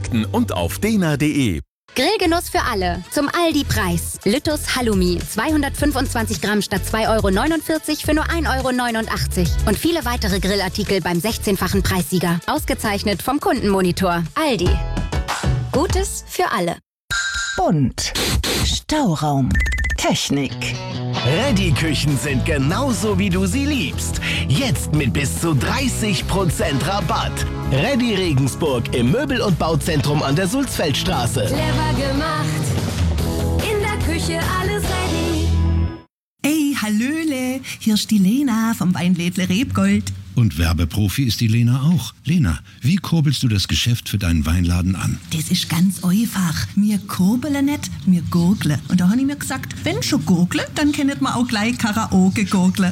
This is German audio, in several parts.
Supermärkten und auf dena.de. Grillgenuss für alle. Zum Aldi-Preis. Lüttus Halloumi. 225 Gramm statt 2,49 € für nur 1,89 €. Und viele weitere Grillartikel beim 16-fachen Preissieger. Ausgezeichnet vom Kundenmonitor. Aldi. Gutes für alle. Bunt. Stauraum. Technik. Reddy-Küchen sind genauso, wie du sie liebst. Jetzt mit bis zu 30% Rabatt. Reddy Regensburg im Möbel- und Bauzentrum an der Sulzfeldstraße. Clever gemacht. In der Küche alles ready. Ey, hallöle, hier ist die Lena vom Weinlädle Rebgold. Und Werbeprofi ist die Lena auch. Lena, wie kurbelst du das Geschäft für deinen Weinladen an? Das ist ganz einfach. Wir kurbeln nicht, wir gurgeln. Und da habe ich mir gesagt, wenn schon gurgeln, dann können wir auch gleich Karaoke gurgeln.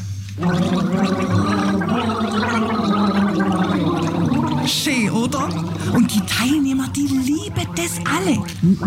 Schön, oder? Und die Teilnehmer, die lieben das alle.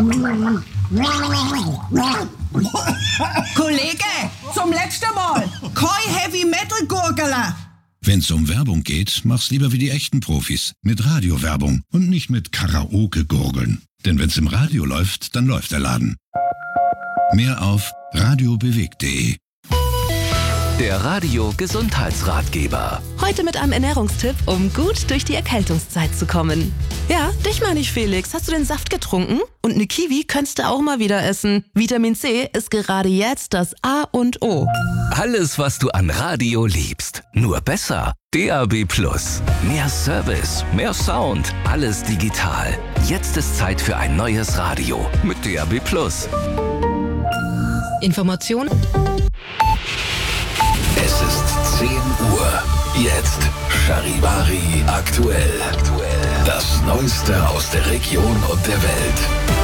Kollege, zum letzten Mal. Kein Heavy Metal gurgeln. Wenn's um Werbung geht, mach's lieber wie die echten Profis. Mit Radiowerbung und nicht mit Karaoke-Gurgeln. Denn wenn's im Radio läuft, dann läuft der Laden. Mehr auf radiobewegt.de. Der Radio-Gesundheitsratgeber. Heute mit einem Ernährungstipp, um gut durch die Erkältungszeit zu kommen. Ja, dich meine ich, Felix. Hast du den Saft getrunken? Und eine Kiwi könntest du auch mal wieder essen. Vitamin C ist gerade jetzt das A und O. Alles, was du an Radio liebst. Nur besser. DAB+. Mehr Service, mehr Sound, alles digital. Jetzt ist Zeit für ein neues Radio mit DAB+. Information. Es ist 10 Uhr. Jetzt Charivari aktuell. Das Neueste aus der Region und der Welt.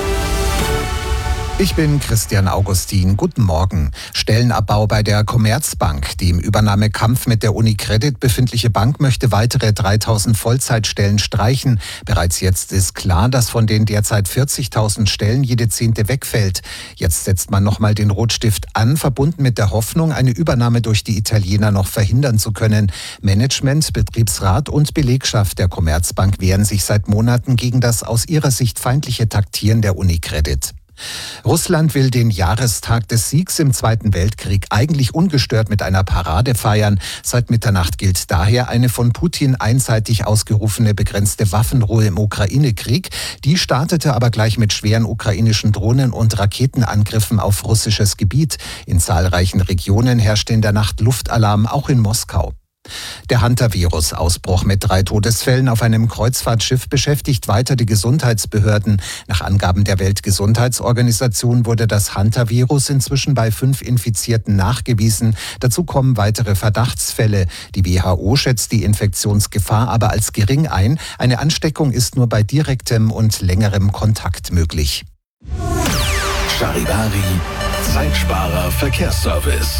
Ich bin Christian Augustin. Guten Morgen. Stellenabbau bei der Commerzbank. Die im Übernahmekampf mit der UniCredit befindliche Bank möchte weitere 3000 Vollzeitstellen streichen. Bereits jetzt ist klar, dass von den derzeit 40.000 Stellen jede 10. wegfällt. Jetzt setzt man nochmal den Rotstift an, verbunden mit der Hoffnung, eine Übernahme durch die Italiener noch verhindern zu können. Management, Betriebsrat und Belegschaft der Commerzbank wehren sich seit Monaten gegen das aus ihrer Sicht feindliche Taktieren der UniCredit. Russland will den Jahrestag des Siegs im Zweiten Weltkrieg eigentlich ungestört mit einer Parade feiern. Seit Mitternacht gilt daher eine von Putin einseitig ausgerufene begrenzte Waffenruhe im Ukraine-Krieg. Die startete aber gleich mit schweren ukrainischen Drohnen- und Raketenangriffen auf russisches Gebiet. In zahlreichen Regionen herrschte in der Nacht Luftalarm, auch in Moskau. Der Hantavirus-Ausbruch mit 3 Todesfällen auf einem Kreuzfahrtschiff beschäftigt weiter die Gesundheitsbehörden. Nach Angaben der Weltgesundheitsorganisation wurde das Hantavirus inzwischen bei 5 Infizierten nachgewiesen. Dazu kommen weitere Verdachtsfälle. Die WHO schätzt die Infektionsgefahr aber als gering ein. Eine Ansteckung ist nur bei direktem und längerem Kontakt möglich. Charivari, Zeitsparer Verkehrsservice.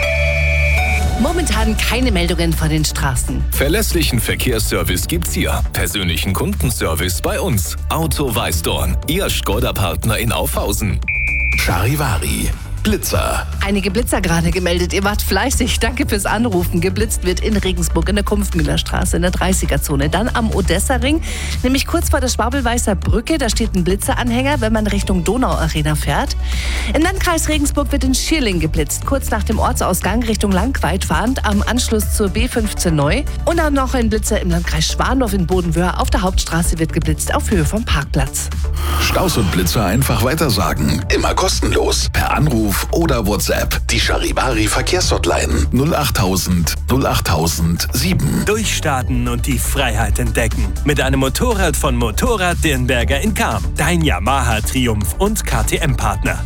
Momentan keine Meldungen von den Straßen. Verlässlichen Verkehrsservice gibt's hier. Persönlichen Kundenservice bei uns. Auto Weißdorn, Ihr Škoda-Partner in Aufhausen. Charivari. Blitzer. Einige Blitzer gerade gemeldet. Ihr wart fleißig. Danke fürs Anrufen. Geblitzt wird in Regensburg in der Kumpfmüllerstraße in der 30er-Zone. Dann am Odessa-Ring, nämlich kurz vor der Schwabelweißer Brücke. Da steht ein Blitzeranhänger, wenn man Richtung Donauarena fährt. Im Landkreis Regensburg wird in Schierling geblitzt. Kurz nach dem Ortsausgang Richtung Langweid fahrend am Anschluss zur B15 neu. Und dann noch ein Blitzer im Landkreis Schwandorf in Bodenwöhr. Auf der Hauptstraße wird geblitzt auf Höhe vom Parkplatz. Staus und Blitzer einfach weitersagen. Immer kostenlos. Per Anruf oder WhatsApp. Die Charivari Verkehrshotline 08000 08007. Durchstarten und die Freiheit entdecken. Mit einem Motorrad von Motorrad Dirnberger in Cham. Dein Yamaha Triumph und KTM-Partner.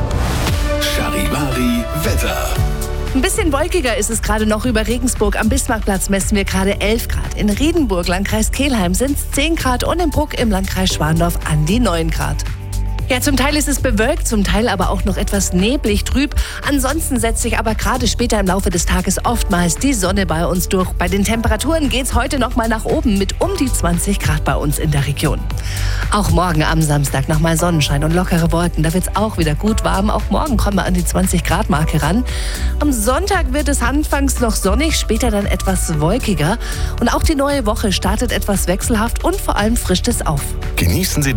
Charivari Wetter. Ein bisschen wolkiger ist es gerade noch über Regensburg. Am Bismarckplatz messen wir gerade 11 Grad. In Riedenburg, Landkreis Kelheim, sind es 10 Grad und in Bruck im Landkreis Schwandorf an die 9 Grad. Ja, zum Teil ist es bewölkt, zum Teil aber auch noch etwas neblig trüb. Ansonsten setzt sich aber gerade später im Laufe des Tages oftmals die Sonne bei uns durch. Bei den Temperaturen geht's heute noch mal nach oben mit um die 20 Grad bei uns in der Region. Auch morgen am Samstag noch mal Sonnenschein und lockere Wolken. Da wird's auch wieder gut warm. Auch morgen kommen wir an die 20-Grad-Marke ran. Am Sonntag wird es anfangs noch sonnig, später dann etwas wolkiger. Und auch die neue Woche startet etwas wechselhaft und vor allem frischt es auf. Genießen Sie